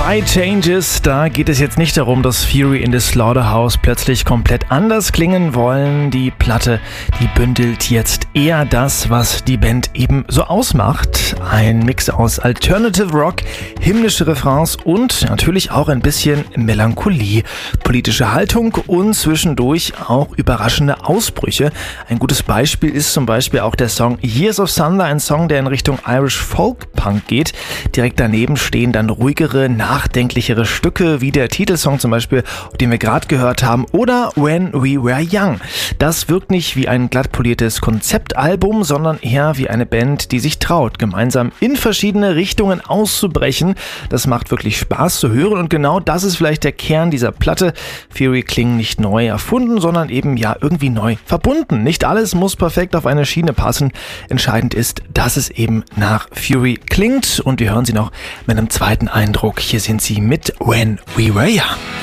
Why Changes? Da geht es jetzt nicht darum, dass Fury in the Slaughterhouse plötzlich komplett anders klingen wollen. Die Platte, die bündelt jetzt eher das, was die Band eben so ausmacht. Ein Mix aus Alternative Rock, himmlische Refrains und natürlich auch ein bisschen Melancholie, politische Haltung und zwischendurch auch überraschende Ausbrüche. Ein gutes Beispiel ist zum Beispiel auch der Song Years of Thunder, ein Song, der in Richtung Irish Folk Punk geht. Direkt daneben stehen dann ruhigere, nachdenklichere Stücke, wie der Titelsong zum Beispiel, den wir gerade gehört haben, oder When We Were Young. Das wirkt nicht wie ein glatt poliertes Konzeptalbum, sondern eher wie eine Band, die sich traut, gemeinsam in verschiedene Richtungen auszubrechen. Das macht wirklich Spaß zu hören und genau das ist vielleicht der Kern dieser Platte. Fury klingen nicht neu erfunden, sondern eben ja irgendwie neu verbunden. Nicht alles muss perfekt auf eine Schiene passen. Entscheidend ist, dass es eben nach Fury klingt und wir hören sie noch mit einem zweiten Eindruck. Hier sind sie mit When We Were Young.